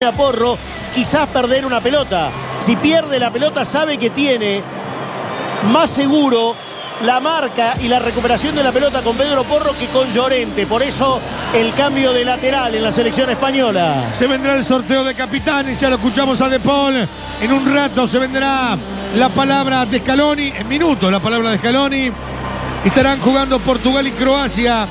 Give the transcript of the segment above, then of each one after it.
a Porro, quizás perder una pelota. Si pierde la pelota, sabe que tiene más seguro la marca y la recuperación de la pelota con Pedro Porro que con Llorente. Por eso el cambio de lateral en la selección española. Se vendrá el sorteo de capitanes, ya lo escuchamos a De Paul. En un rato se vendrá la palabra de Scaloni, en minutos la palabra de Scaloni. Estarán jugando Portugal y Croacia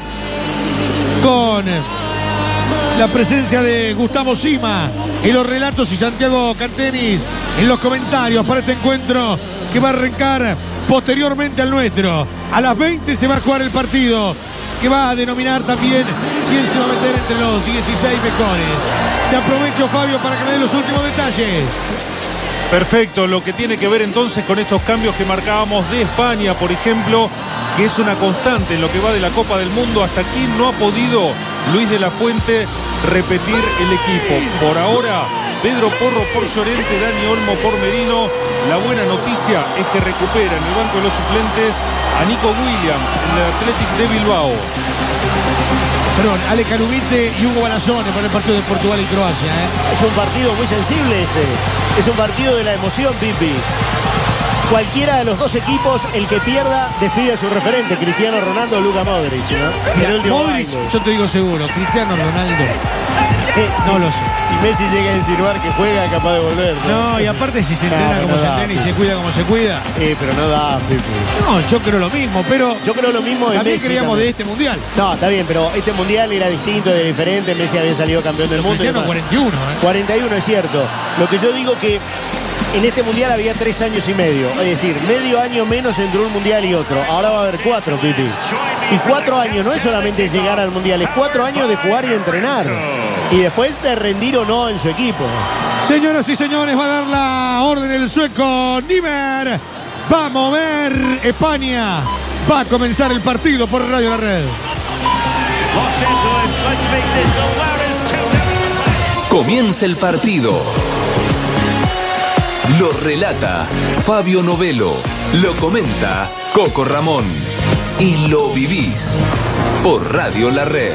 con la presencia de Gustavo Sima en los relatos y Santiago Cantenis en los comentarios para este encuentro que va a arrancar posteriormente al nuestro. A las 20 se va a jugar el partido que va a denominar también quién se va a meter entre los 16 mejores. Te aprovecho, Fabio, para que me den los últimos detalles. Perfecto, lo que tiene que ver entonces con estos cambios que marcábamos de España, por ejemplo, que es una constante en lo que va de la Copa del Mundo. Hasta aquí no ha podido Luis de la Fuente repetir el equipo. Por ahora, Pedro Porro por Llorente, Dani Olmo por Merino. La buena noticia es que recupera en el banco de los suplentes a Nico Williams, en el Athletic de Bilbao. Perdón, Ale Canubite y Hugo Balazone para el partido de Portugal y Croacia. Es un partido muy sensible ese. Es un partido de la emoción, Pipi. Cualquiera de los dos equipos, el que pierda, despide a su referente, Cristiano Ronaldo o Luka Modric, ¿no? Mira, Modric, yo te digo seguro, Cristiano Ronaldo. No lo sé. Si Messi llega a insinuar que juega, es capaz de volver. No, y aparte si se entrena como se entrena y se cuida como se cuida. Pero no da, Pipi. No, yo creo lo mismo, pero yo creo lo mismo de también Messi. Creíamos de este mundial. No, está bien, pero este mundial era distinto, era diferente. Messi había salido campeón del mundo. Cristiano 41, 41, es cierto. Lo que yo digo que en este mundial había 3 años y medio. Es decir, medio año menos entre un mundial y otro. Ahora va a haber 4, Pipi. Y 4 años no es solamente llegar al mundial, es 4 años de jugar y de entrenar. Y después de rendir o no en su equipo. Señoras y señores, va a dar la orden el sueco Nimer. Va a mover España. Va a comenzar el partido por Radio La Red. Comienza el partido. Lo relata Fabio Novello. Lo comenta Coco Ramón. Y lo vivís por Radio La Red.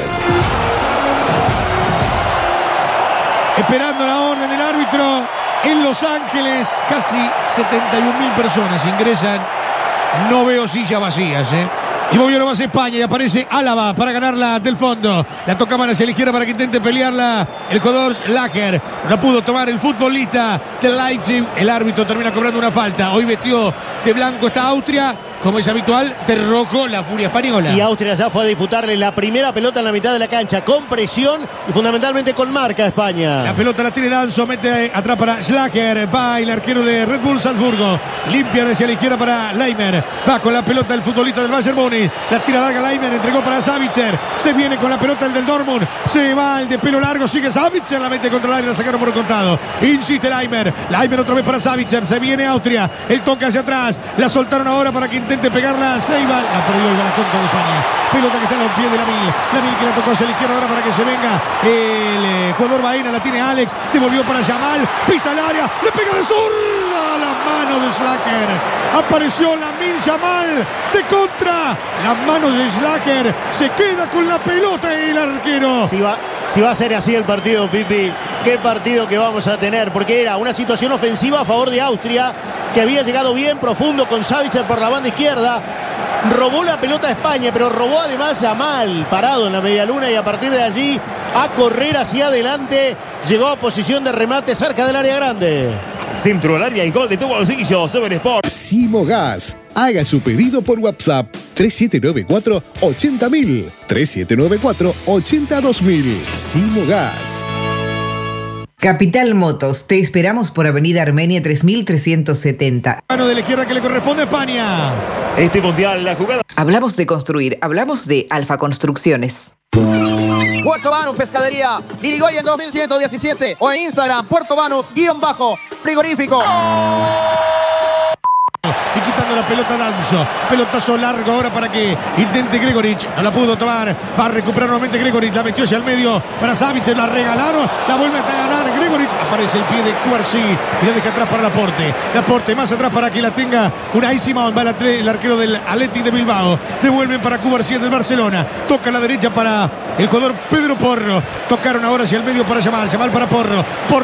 Esperando la orden del árbitro en Los Ángeles. Casi 71.000 personas ingresan. No veo sillas vacías, Y movió lo más España y aparece Álava para ganarla del fondo. La tocaban hacia la izquierda para que intente pelearla el jugador Lager. No pudo tomar el futbolista del Leipzig. El árbitro termina cobrando una falta. Hoy vestió de blanco está Austria. Como es habitual, de rojo la furia española. Y Austria ya fue a disputarle la primera pelota en la mitad de la cancha, con presión y fundamentalmente con marca a España. La pelota la tiene Danzo, mete atrás para Schlager, va el arquero de Red Bull Salzburgo, limpian hacia la izquierda para Leimer, va con la pelota el futbolista del Bayern Múnich, la tira larga Leimer, entregó para Savitzer, se viene con la pelota el del Dortmund, se va el de pelo largo, sigue Savitzer, la mete contra el aire, la sacaron por el contado, insiste Leimer otra vez para Savitzer, se viene Austria, el toque hacia atrás, la soltaron ahora para que intente pegarla Seiba, la perdió y va la contra de España. Pelota que está en los pies de la Mil que la tocó hacia la izquierda ahora para que se venga el jugador Baena, la tiene Alex, devolvió para Yamal, pisa el área, le pega de zurda a la mano de Schlager. Apareció la Mil Yamal de contra, las manos de Schlager, se queda con la pelota el arquero. Si va a ser así el partido, Pipi, qué partido que vamos a tener, porque era una situación ofensiva a favor de Austria, que había llegado bien profundo con Savitzer por la banda izquierda, robó la pelota a España, pero robó además a Mal, parado en la medialuna, y a partir de allí a correr hacia adelante, llegó a posición de remate cerca del área grande. Centro del área y gol de tu bolsillo, Seven Sport. Simogas. Haga su pedido por WhatsApp 3794-80000, 3794-82000. Simogas. Capital Motos, te esperamos por Avenida Armenia 3370. Mano de la izquierda que le corresponde a España. Este mundial, la jugada. Hablamos de construir, hablamos de Alfa Construcciones. Puerto Banús Pescadería, Irigoyen 2117 o en Instagram, Puerto Banús_frigorífico. Y quitando la pelota Danzo. Pelotazo largo ahora para que intente Gregoric. No la pudo tomar. Va a recuperar nuevamente Gregoric. La metió hacia el medio para Savitzer. La regalaron. La vuelve a ganar Gregoric. Aparece el pie de Cuarcy. Y la deja atrás para Laporte. Laporte más atrás para que la tenga Unai Simón. Va el arquero del Athletic de Bilbao. Devuelven para Cuarcy del Barcelona. Toca a la derecha para el jugador Pedro Porro. Tocaron ahora hacia el medio para Yamal. Yamal para Porro.